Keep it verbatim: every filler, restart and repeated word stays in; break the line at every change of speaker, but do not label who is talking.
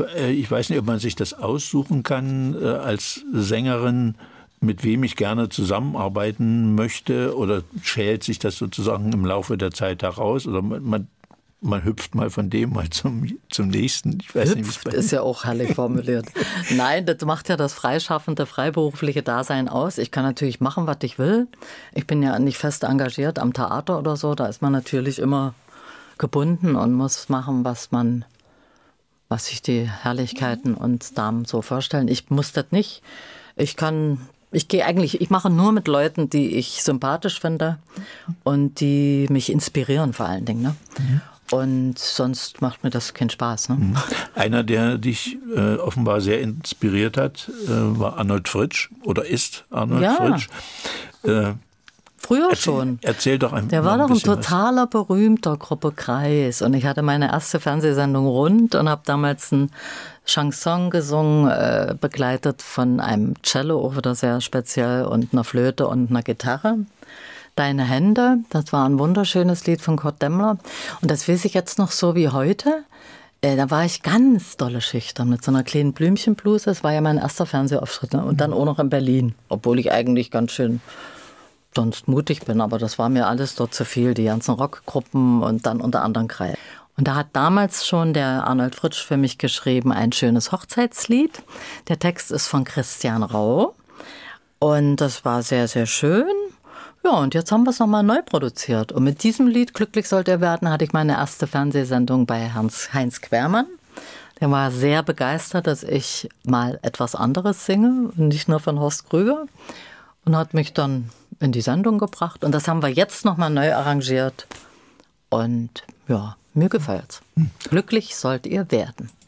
ich weiß nicht, ob man sich das aussuchen kann äh, als Sängerin, mit wem ich gerne zusammenarbeiten möchte, oder schält sich das sozusagen im Laufe der Zeit heraus, oder man, man, man hüpft mal von dem mal zum, zum nächsten. Ich weiß
hüpft
nicht,
ist ja auch herrlich formuliert. Nein, das macht ja das freischaffende, freiberufliche Dasein aus. Ich kann natürlich machen, was ich will. Ich bin ja nicht fest engagiert am Theater oder so. Da ist man natürlich immer gebunden und muss machen, was man, was sich die Herrlichkeiten und Damen so vorstellen. Ich muss das nicht. Ich kann... Ich gehe eigentlich, ich mache nur mit Leuten, die ich sympathisch finde und die mich inspirieren vor allen Dingen. Ne? Mhm. Und sonst macht mir das keinen Spaß. Ne?
Mhm. Einer, der dich äh, offenbar sehr inspiriert hat, äh, war Arnold Fritsch oder ist Arnold
ja.
Fritsch. Äh,
Früher
erzähl,
schon.
Erzähl doch ein,
Der war
ein
doch ein
bisschen
totaler
was.
berühmter Gruppe Kreis. Und ich hatte meine erste Fernsehsendung Rund und habe damals ein Chanson gesungen, äh, begleitet von einem Cello, auch wieder sehr speziell, und einer Flöte und einer Gitarre. Deine Hände, das war ein wunderschönes Lied von Kurt Demmler. Und das weiß ich jetzt noch so wie heute. Äh, da war ich ganz dolle schüchtern mit so einer kleinen Blümchenbluse. Das war ja mein erster Fernsehauftritt. Ne? Und dann auch noch in Berlin, obwohl ich eigentlich ganz schön sonst mutig bin. Aber das war mir alles dort zu viel, die ganzen Rockgruppen und dann unter anderem Kreis. Und da hat damals schon der Arnold Fritsch für mich geschrieben, ein schönes Hochzeitslied. Der Text ist von Christian Rau. Und das war sehr, sehr schön. Ja, und jetzt haben wir es nochmal neu produziert. Und mit diesem Lied, Glücklich sollt ihr werden, hatte ich meine erste Fernsehsendung bei Heinz Quermann. Der war sehr begeistert, dass ich mal etwas anderes singe, nicht nur von Horst Krüger. Und hat mich dann in die Sendung gebracht. Und das haben wir jetzt nochmal neu arrangiert. Und ja, mir gefällt's. Glücklich sollt ihr werden.